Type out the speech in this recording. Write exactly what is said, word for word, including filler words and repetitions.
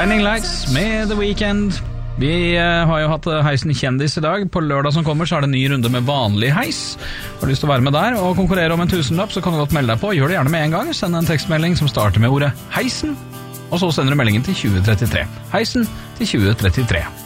Blinding Lights med The Weeknd. Vi uh, har jo hatt heisen kjendis i dag. På lørdag som kommer så er det en ny runde med vanlig heis. Har du lyst til å være med der og konkurrere om en tusenlapp, så kan du godt melde deg på. Gjør det gjerne med en gang. Send en tekstmelding som starter med ordet heisen, og så sender du meldingen til tjue trettitre. Heisen til tjue trettitre.